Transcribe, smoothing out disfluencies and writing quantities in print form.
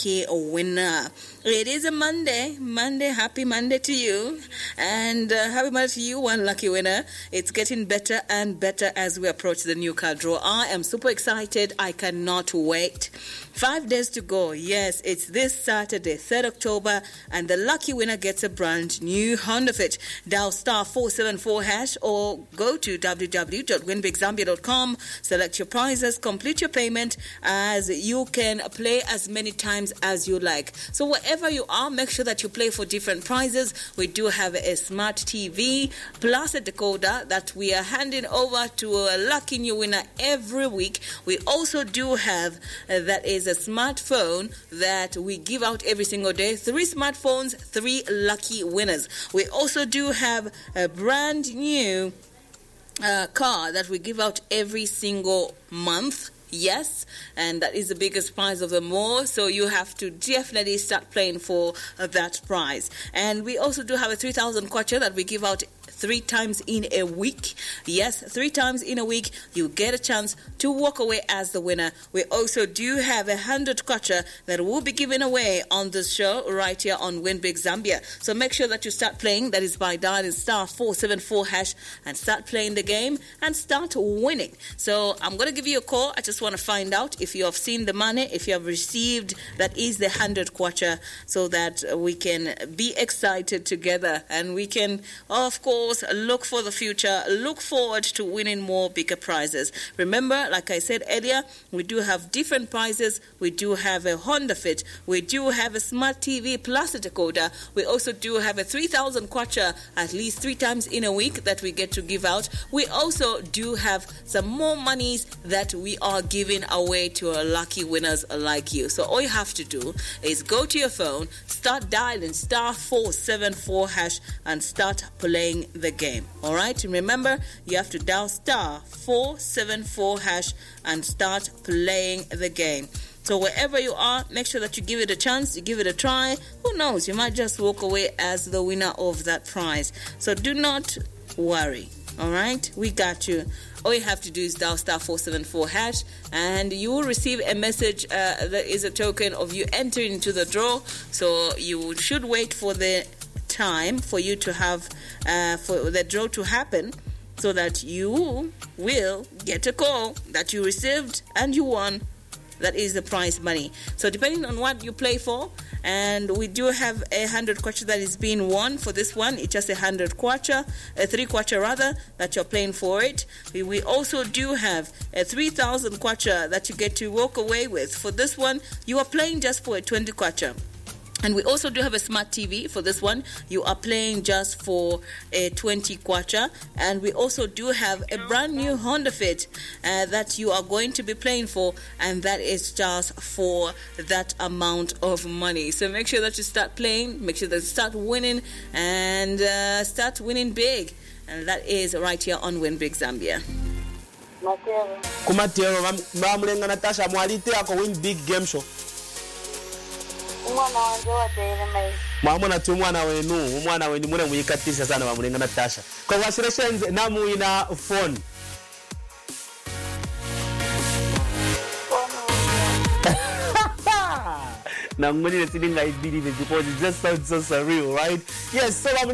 lucky winner. It is a Monday. Happy Monday to you. And happy Monday to you, one lucky winner. It's getting better and better as we approach the new card draw. I am super excited. I cannot wait. 5 days to go. Yes, it's this Saturday, 3rd October, and the lucky winner gets a brand new Honda Fit. Dial star 474 hash or go to www.winbigzambia.com. Select your prizes, complete your payment, as you can play as many times as you like. So wherever you are, make sure that you play for different prizes. We do have a smart TV plus a decoder that we are handing over to a lucky new winner every week. We also do have that is a smartphone that we give out every single day. 3 smartphones, 3 lucky winners. We also do have a brand new car that we give out every single month. Yes, and that is the biggest prize of them all. So you have to definitely start playing for that prize. And we also do have a 3,000 kwacha that we give out 3 times in a week. Yes, 3 times in a week, you get a chance to walk away as the winner. We also do have 100 kwacha that will be given away on this show right here on Win Big Zambia. So make sure that you start playing. That is by dialing star 474 hash and start playing the game and start winning. So I'm going to give you a call. I just want to find out if you have seen the money, if you have received, that is the 100 kwacha, so that we can be excited together and we can, of course, look for the future, look forward to winning more bigger prizes. Remember, like I said earlier, we do have different prizes. We do have a Honda Fit. We do have a smart TV plus a decoder. We also do have a 3,000 kwacha at least 3 times in a week that we get to give out. We also do have some more monies that we are giving away to our lucky winners like you. So all you have to do is go to your phone, start dialing star 474 hash and start playing the game. All right, and remember, you have to dial star 474 hash and start playing the game. So wherever you are, make sure that you give it a chance, you give it a try. Who knows, you might just walk away as the winner of that prize. So do not worry. All right, we got you. All you have to do is dial star 474 hash and you will receive a message that is a token of you entering into the draw. So you should wait for the time for you to have for the draw to happen, so that you will get a call that you received and you won. That is the prize money. So depending on what you play for, and we do have 100 kwacha that is being won for this one. It's just 100 kwacha, 3 kwacha rather, that you're playing for it. We also do have 3,000 kwacha that you get to walk away with. For this one, you are playing just for a 20 kwacha. And we also do have a smart TV for this one. You are playing just for a 20 kwacha. And we also do have a brand new Honda Fit that you are going to be playing for. And that is just for that amount of money. So make sure that you start playing. Make sure that you start winning. And start winning big. And that is right here on Win Big Zambia. Kumatero, mamulenga Natasha, mwalite ako Win Big Game Show. Umwana wanje watera mai. Mwamona tu mwana wenu, umwana wenu mune muyikatisha sana mamulenga Natasha. Congratulations namu ina phone. Na mwini silinga ibili because it just sounds so surreal, right? Yes, so